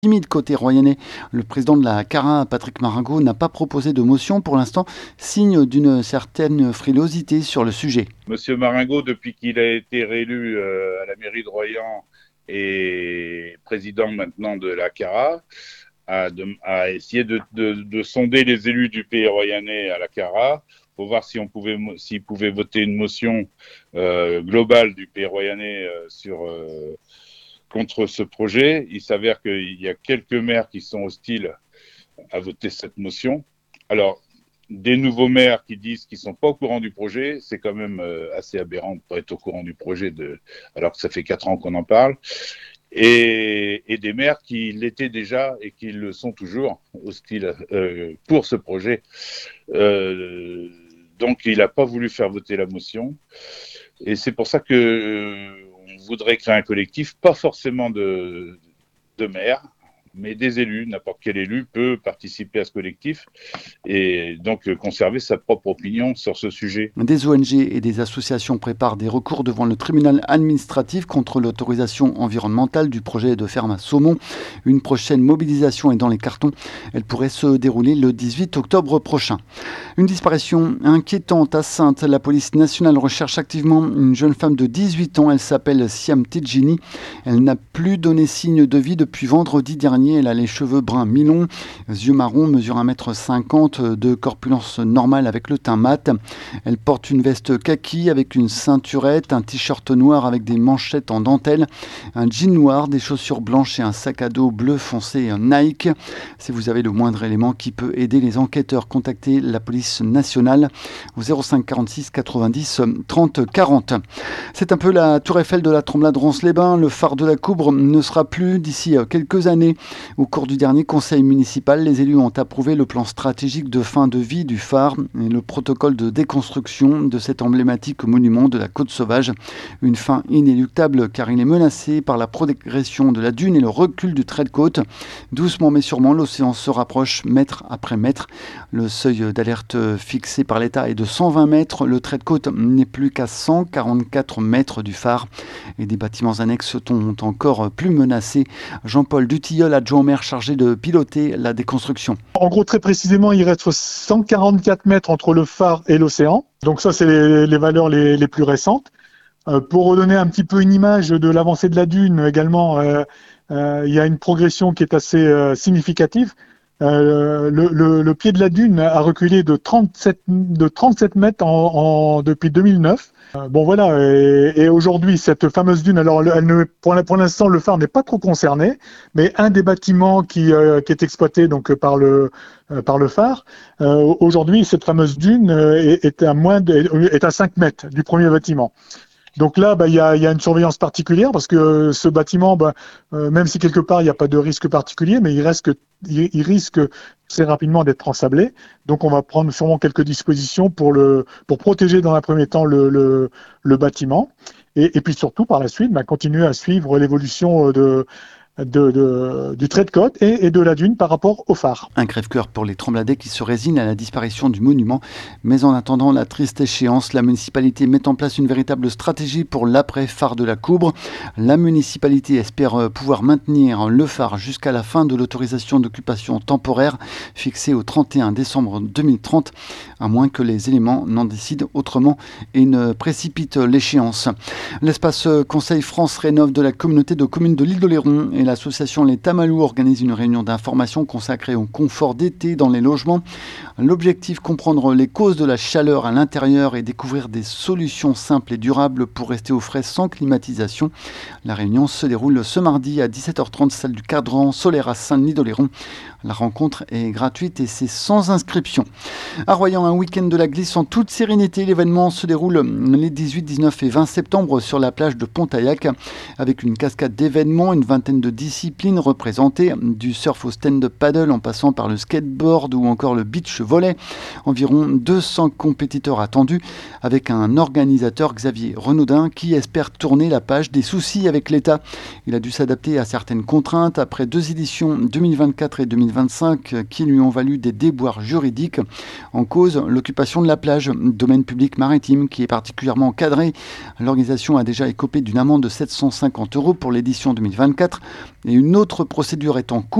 Timide côté royannais. Le président de la CARA, Patrick Maringaud, n'a pas proposé de motion pour l'instant, signe d'une certaine frilosité sur le sujet. Monsieur Maringaud, depuis qu'il a été réélu à la mairie de Royan et président maintenant de la CARA, a essayé de sonder les élus du pays royannais à la CARA pour voir s'ils pouvaient voter une motion globale du pays royannais contre ce projet. Il s'avère qu'il y a quelques maires qui sont hostiles à voter cette motion. Alors, des nouveaux maires qui disent qu'ils ne sont pas au courant du projet, c'est quand même assez aberrant de ne pas être au courant du projet alors que ça fait 4 ans qu'on en parle. Et des maires qui l'étaient déjà et qui le sont toujours hostiles pour ce projet. Donc, il n'a pas voulu faire voter la motion. Et c'est pour ça que on voudrait créer un collectif, pas forcément de maires, mais des élus. N'importe quel élu peut participer à ce collectif et donc conserver sa propre opinion sur ce sujet. Des ONG et des associations préparent des recours devant le tribunal administratif contre l'autorisation environnementale du projet de ferme à saumon. Une prochaine mobilisation est dans les cartons. Elle pourrait se dérouler le 18 octobre prochain. Une disparition inquiétante à Saintes. La police nationale recherche activement une jeune femme de 18 ans. Elle s'appelle Siam Tedjini. Elle n'a plus donné signe de vie depuis vendredi dernier. Elle a les cheveux bruns mi-longs, yeux marrons, mesure 1m50, de corpulence normale avec le teint mat. Elle porte une veste kaki avec une ceinturette, un t-shirt noir avec des manchettes en dentelle, un jean noir, des chaussures blanches et un sac à dos bleu foncé Nike. Si vous avez le moindre élément qui peut aider les enquêteurs, contactez la police nationale au 05 46 90 30 40. C'est un peu la tour Eiffel de la Tremblade-Rance-les-Bains. Le phare de la Coubre ne sera plus d'ici quelques années. Au cours du dernier conseil municipal, les élus ont approuvé le plan stratégique de fin de vie du phare et le protocole de déconstruction de cet emblématique monument de la côte sauvage. Une fin inéluctable car il est menacé par la progression de la dune et le recul du trait de côte. Doucement mais sûrement, l'océan se rapproche mètre après mètre. Le seuil d'alerte fixé par l'État est de 120 mètres. Le trait de côte n'est plus qu'à 144 mètres du phare et des bâtiments annexes sont encore plus menacés. Jean-Paul Dutilleul, adjoint au maire chargé de piloter la déconstruction. En gros, très précisément, il reste 144 mètres entre le phare et l'océan. Donc ça, c'est les valeurs les plus récentes. Pour redonner un petit peu une image de l'avancée de la dune également, il y a une progression qui est assez significative. Le pied de la dune a reculé de 37 mètres depuis 2009. Bon voilà, et aujourd'hui cette fameuse dune, alors pour l'instant le phare n'est pas trop concerné, mais un des bâtiments qui est exploité donc par le phare, aujourd'hui cette fameuse dune est à 5 mètres du premier bâtiment. Donc là, il y a une surveillance particulière parce que ce bâtiment, même si quelque part il n'y a pas de risque particulier, mais il risque très rapidement d'être ensablé. Donc on va prendre sûrement quelques dispositions pour protéger dans un premier temps le bâtiment et puis surtout par la suite continuer à suivre l'évolution du trait de côte et de la dune par rapport au phare. Un crève-cœur pour les Trembladais qui se résignent à la disparition du monument. Mais en attendant la triste échéance, la municipalité met en place une véritable stratégie pour l'après-phare de la Coubre. La municipalité espère pouvoir maintenir le phare jusqu'à la fin de l'autorisation d'occupation temporaire fixée au 31 décembre 2030, à moins que les éléments n'en décident autrement et ne précipitent l'échéance. L'espace Conseil France Rénov' de la communauté de communes de l'Île-d'Oléron et l'association Les Tamalous organise une réunion d'information consacrée au confort d'été dans les logements. L'objectif, comprendre les causes de la chaleur à l'intérieur et découvrir des solutions simples et durables pour rester au frais sans climatisation. La réunion se déroule ce mardi à 17h30, salle du Cadran Solaire à Saint-Denis-d'Oléron. La rencontre est gratuite et c'est sans inscription. À Royan, un week-end de la glisse en toute sérénité. L'événement se déroule les 18, 19 et 20 septembre sur la plage de Pontaillac avec une cascade d'événements, une vingtaine de disciplines représentées, du surf au stand-up paddle en passant par le skateboard ou encore le beach volley. Environ 200 compétiteurs attendus avec un organisateur, Xavier Renaudin, qui espère tourner la page des soucis avec l'État. Il a dû s'adapter à certaines contraintes après 2 éditions 2024 et 2025 qui lui ont valu des déboires juridiques. En cause, l'occupation de la plage, domaine public maritime qui est particulièrement encadré. L'organisation a déjà écopé d'une amende de 750 € pour l'édition 2024. et une autre procédure est en cours